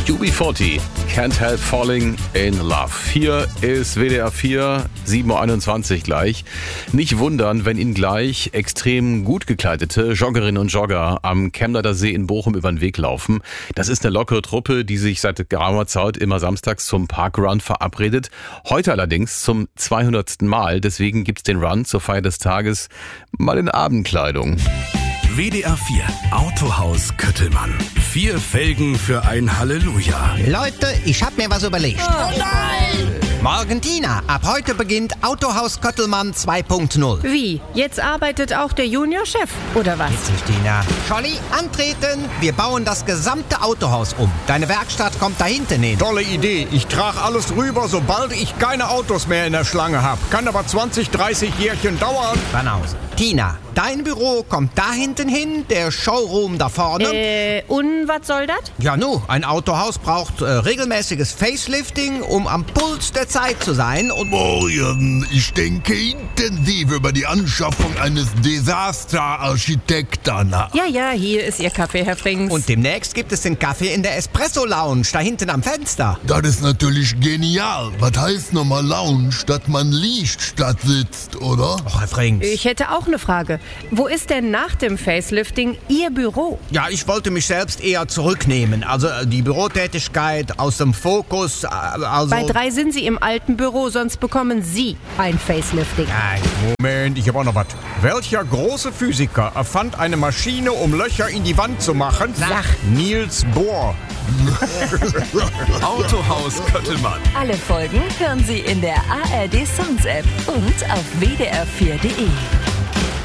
UB40, Can't Help Falling in Love. Hier ist WDR 4, 7.21 Uhr gleich. Nicht wundern, wenn Ihnen gleich extrem gut gekleidete Joggerinnen und Jogger am Chemnader See in Bochum über den Weg laufen. Das ist eine lockere Truppe, die sich seit geraumer Zeit immer samstags zum Parkrun verabredet. Heute allerdings zum 200. Mal. Deswegen gibt's den Run zur Feier des Tages mal in Abendkleidung. WDR 4 Autohaus Köttelmann. 4 Felgen für ein Halleluja. Leute, ich hab mir was überlegt. Oh nein! Morgen Tina, ab heute beginnt Autohaus Köttelmann 2.0. Wie? Jetzt arbeitet auch der Juniorchef, oder was? Witzig, Tina. Scholli, antreten. Wir bauen das gesamte Autohaus um. Deine Werkstatt kommt da hinten hin. Tolle Idee. Ich trage alles rüber, sobald ich keine Autos mehr in der Schlange habe. Kann aber 20, 30 Jährchen dauern. Banause. Tina, dein Büro kommt da hinten hin, der Showroom da vorne. Und was soll das? Ja, ein Autohaus braucht regelmäßiges Facelifting, um am Puls der Zeit zu sein. Und Ich denke intensiv über die Anschaffung eines Desaster-Architekten nach. Ja, hier ist Ihr Kaffee, Herr Frings. Und demnächst gibt es den Kaffee in der Espresso-Lounge, da hinten am Fenster. Das ist natürlich genial. Was heißt nochmal Lounge, dass man liegt statt sitzt, oder? Och, Herr Frings. Ich hätte auch eine Frage. Wo ist denn nach dem Facelifting Ihr Büro? Ja, ich wollte mich selbst eher zurücknehmen. Also die Bürotätigkeit aus dem Fokus, Bei 3 sind Sie im alten Büro, sonst bekommen Sie ein Facelifting. Moment, ich habe auch noch was. Welcher große Physiker erfand eine Maschine, um Löcher in die Wand zu machen? Sag. Niels Bohr. Autohaus Köttelmann. Alle Folgen hören Sie in der ARD Sounds App und auf wdr4.de.